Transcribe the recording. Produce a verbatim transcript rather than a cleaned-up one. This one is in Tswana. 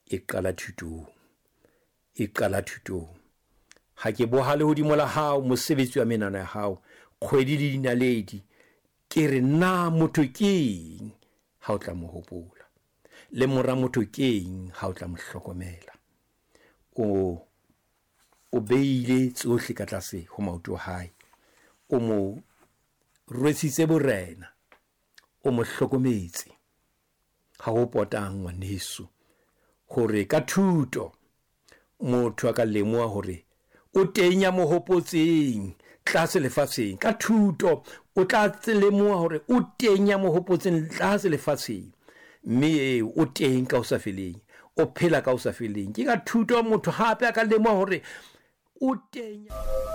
e qala thutong e qala thutong ha ke bohale hodimo la hao mosebetsi wa menana ya hao kgwedi le dinaledi ke re na motho keng ha o tla mo hopola le mora motho keng ha o tla mo hlokomela o o beile tsohle ka tlase ho maoto a hae o mo rwesitse borena o mo hlokometse ha ho potang ngwaneso hore ka thuto motho a ka lemoha hore o tenya mo hopotseng tlase lefatsheng ka thuto o tla lemoha hore o tenya mo hopotseng tlase lefatsheng mme o teng ka o sa feleng o phela ka o sa feleng ke ka thuto motho hape a ka lemoha hore o tenya